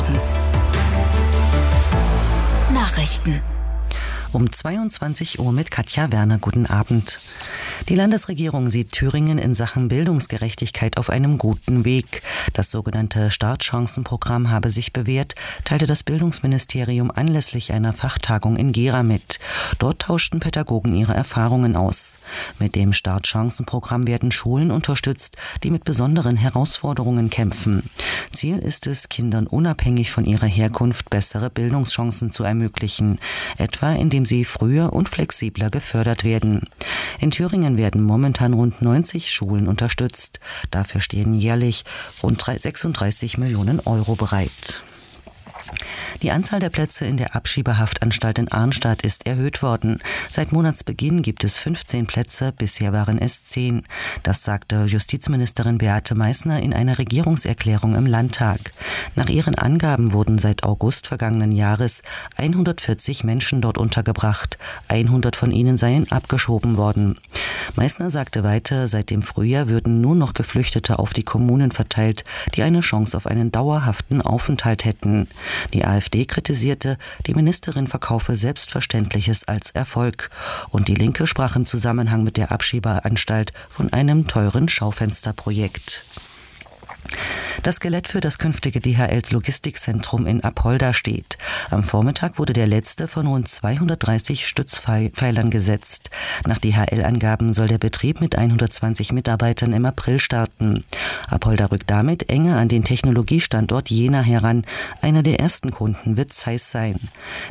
abends. Nachrichten. Um 22 Uhr mit Katja Werner. Guten Abend. Die Landesregierung sieht Thüringen in Sachen Bildungsgerechtigkeit auf einem guten Weg. Das sogenannte Startchancenprogramm habe sich bewährt, teilte das Bildungsministerium anlässlich einer Fachtagung in Gera mit. Dort tauschten Pädagogen ihre Erfahrungen aus. Mit dem Startchancenprogramm werden Schulen unterstützt, die mit besonderen Herausforderungen kämpfen. Ziel ist es, Kindern unabhängig von ihrer Herkunft bessere Bildungschancen zu ermöglichen, etwa indem sie früher und flexibler gefördert werden. In Thüringen werden momentan rund 90 Schulen unterstützt. Dafür stehen jährlich rund 36 Millionen Euro bereit. Die Anzahl der Plätze in der Abschiebehaftanstalt in Arnstadt ist erhöht worden. Seit Monatsbeginn gibt es 15 Plätze, bisher waren es 10. Das sagte Justizministerin Beate Meißner in einer Regierungserklärung im Landtag. Nach ihren Angaben wurden seit August vergangenen Jahres 140 Menschen dort untergebracht. 100 von ihnen seien abgeschoben worden. Meißner sagte weiter, seit dem Frühjahr würden nur noch Geflüchtete auf die Kommunen verteilt, die eine Chance auf einen dauerhaften Aufenthalt hätten. Die AfD kritisierte, die Ministerin verkaufe Selbstverständliches als Erfolg. Und die Linke sprach im Zusammenhang mit der Abschiebeanstalt von einem teuren Schaufensterprojekt. Das Skelett für das künftige DHLs Logistikzentrum in Apolda steht. Am Vormittag wurde der letzte von rund 230 Stützpfeilern gesetzt. Nach DHL-Angaben soll der Betrieb mit 120 Mitarbeitern im April starten. Apolda rückt damit enger an den Technologiestandort Jena heran. Einer der ersten Kunden wird Zeiss sein.